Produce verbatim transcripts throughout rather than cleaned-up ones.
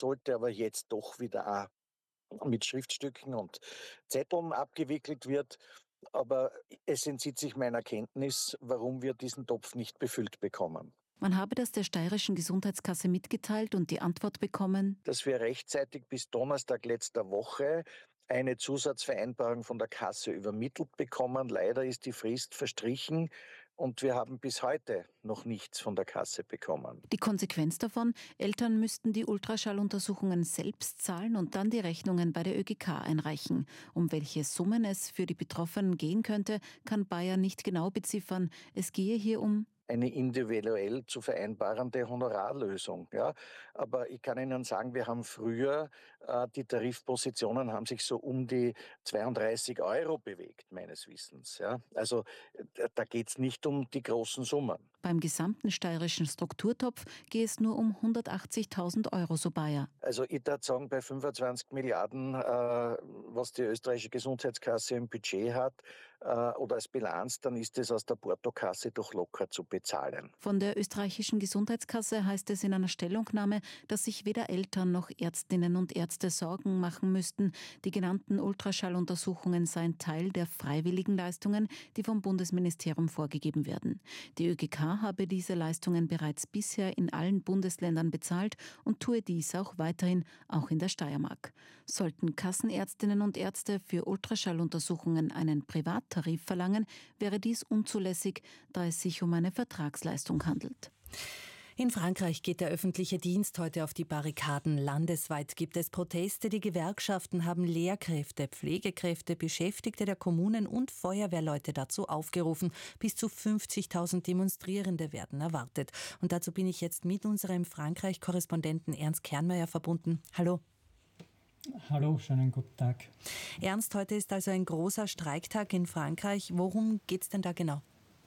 sollte aber jetzt doch wieder auch mit Schriftstücken und Zetteln abgewickelt wird. Aber es entzieht sich meiner Kenntnis, warum wir diesen Topf nicht befüllt bekommen. Man habe das der steirischen Gesundheitskasse mitgeteilt und die Antwort bekommen: Dass wir rechtzeitig bis Donnerstag letzter Woche eine Zusatzvereinbarung von der Kasse übermittelt bekommen. Leider ist die Frist verstrichen und wir haben bis heute noch nichts von der Kasse bekommen. Die Konsequenz davon: Eltern müssten die Ultraschalluntersuchungen selbst zahlen und dann die Rechnungen bei der Ö G K einreichen. Um welche Summen es für die Betroffenen gehen könnte, kann Bayer nicht genau beziffern. Es gehe hier um eine individuell zu vereinbarende Honorarlösung. Ja. Aber ich kann Ihnen sagen, wir haben früher, äh, die Tarifpositionen haben sich so um die zweiunddreißig Euro bewegt, meines Wissens. Ja. Also äh, da geht es nicht um die großen Summen. Beim gesamten steirischen Strukturtopf gehe es nur um hundertachtzigtausend Euro, so Bayer. Also ich würde sagen, bei fünfundzwanzig Milliarden, äh, was die österreichische Gesundheitskasse im Budget hat äh, oder als Bilanz, dann ist es aus der Portokasse doch locker zu bezahlen. Von der österreichischen Gesundheitskasse heißt es in einer Stellungnahme, dass sich weder Eltern noch Ärztinnen und Ärzte Sorgen machen müssten. Die genannten Ultraschalluntersuchungen seien Teil der freiwilligen Leistungen, die vom Bundesministerium vorgegeben werden. Die Ö G K habe diese Leistungen bereits bisher in allen Bundesländern bezahlt und tue dies auch weiterhin, auch in der Steiermark. Sollten Kassenärztinnen und Ärzte für Ultraschalluntersuchungen einen Privattarif verlangen, wäre dies unzulässig, da es sich um eine Vertragsleistung handelt. In Frankreich geht der öffentliche Dienst heute auf die Barrikaden. Landesweit gibt es Proteste. Die Gewerkschaften haben Lehrkräfte, Pflegekräfte, Beschäftigte der Kommunen und Feuerwehrleute dazu aufgerufen. Bis zu fünfzigtausend Demonstrierende werden erwartet. Und dazu bin ich jetzt mit unserem Frankreich-Korrespondenten Ernst Kernmeier verbunden. Hallo. Hallo, schönen guten Tag. Ernst, heute ist also ein großer Streiktag in Frankreich. Worum geht es denn da genau?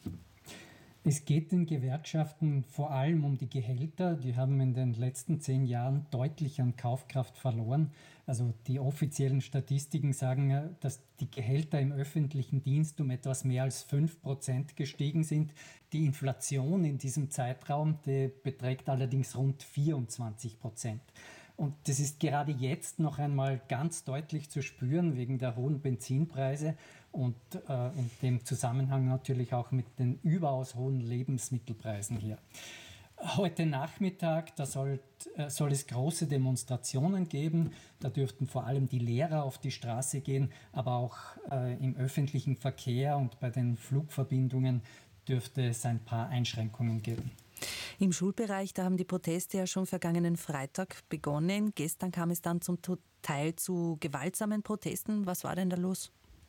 Es geht den Gewerkschaften vor allem um die Gehälter. Die haben in den letzten zehn Jahren deutlich an Kaufkraft verloren. Also die offiziellen Statistiken sagen, dass die Gehälter im öffentlichen Dienst um etwas mehr als fünf Prozent gestiegen sind. Die Inflation in diesem Zeitraum, die beträgt allerdings rund vierundzwanzig Prozent. Und das ist gerade jetzt noch einmal ganz deutlich zu spüren wegen der hohen Benzinpreise und äh, in dem Zusammenhang natürlich auch mit den überaus hohen Lebensmittelpreisen hier. Heute Nachmittag, da soll, äh, soll es große Demonstrationen geben. Da dürften vor allem die Lehrer auf die Straße gehen, aber auch äh, im öffentlichen Verkehr und bei den Flugverbindungen dürfte es ein paar Einschränkungen geben. Im Schulbereich, da haben die Proteste ja schon vergangenen Freitag begonnen. Gestern kam es dann zum Teil zu gewaltsamen Protesten. Was war denn da los?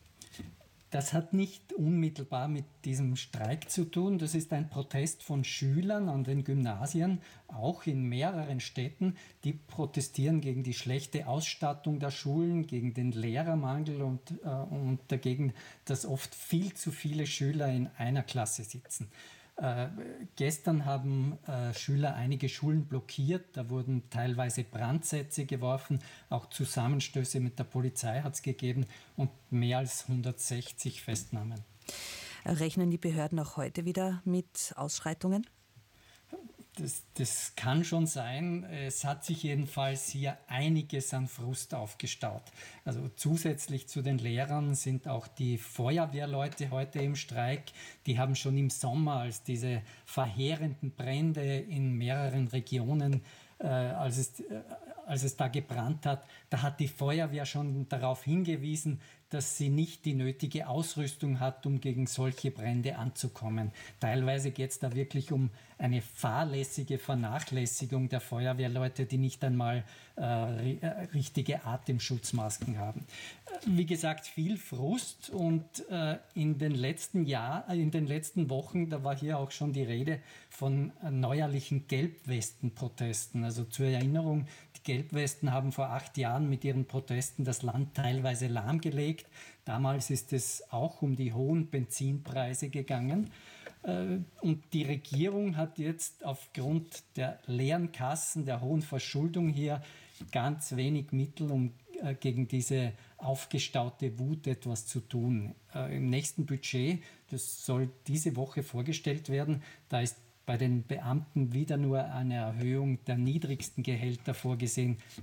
Das hat nicht unmittelbar mit diesem Streik zu tun. Das ist ein Protest von Schülern an den Gymnasien, auch in mehreren Städten. Die protestieren gegen die schlechte Ausstattung der Schulen, gegen den Lehrermangel und, äh, und dagegen, dass oft viel zu viele Schüler in einer Klasse sitzen. Äh, gestern haben äh, Schüler einige Schulen blockiert, da wurden teilweise Brandsätze geworfen, auch Zusammenstöße mit der Polizei hat es gegeben und mehr als hundertsechzig Festnahmen. Rechnen die Behörden auch heute wieder mit Ausschreitungen? Das, das kann schon sein. Es hat sich jedenfalls hier einiges an Frust aufgestaut. Also zusätzlich zu den Lehrern sind auch die Feuerwehrleute heute im Streik. Die haben schon im Sommer, als diese verheerenden Brände in mehreren Regionen, äh, als es, äh, als es da gebrannt hat, da hat die Feuerwehr schon darauf hingewiesen, dass sie nicht die nötige Ausrüstung hat, um gegen solche Brände anzukommen. Teilweise geht es da wirklich um eine fahrlässige Vernachlässigung der Feuerwehrleute, die nicht einmal äh, richtige Atemschutzmasken haben. Wie gesagt, viel Frust und äh, in den letzten Jahr, in den letzten Wochen, da war hier auch schon die Rede von neuerlichen Gelbwesten-Protesten. Also zur Erinnerung, die Gelbwesten haben vor acht Jahren mit ihren Protesten das Land teilweise lahmgelegt. Damals ist es auch um die hohen Benzinpreise gegangen. Und die Regierung hat jetzt aufgrund der leeren Kassen, der hohen Verschuldung hier ganz wenig Mittel, um gegen diese aufgestaute Wut etwas zu tun. Im nächsten Budget, das soll diese Woche vorgestellt werden, da ist bei den Beamten wieder nur eine Erhöhung der niedrigsten Gehälter vorgesehen.